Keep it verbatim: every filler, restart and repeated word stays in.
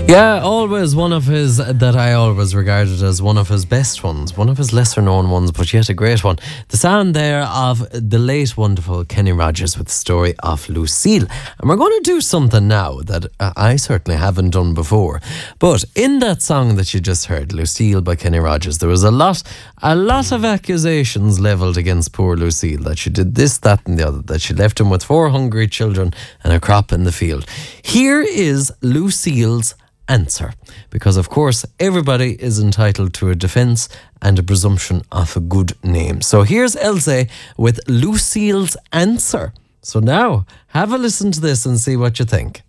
Yeah, always one of his that I always regarded as one of his best ones, one of his lesser known ones, but yet a great one. The sound there of the late wonderful Kenny Rogers with the story of Lucille. And we're going to do something now that uh, I certainly haven't done before. But in that song that you just heard, Lucille by Kenny Rogers, there was a lot, a lot of accusations levelled against poor Lucille, that she did this, that and the other, that she left him with four hungry children and a crop in the field. Here is Lucille's answer, because of course everybody is entitled to a defence and a presumption of a good name. So here's Elsie with Lucille's answer. So now have a listen to this and see what you think.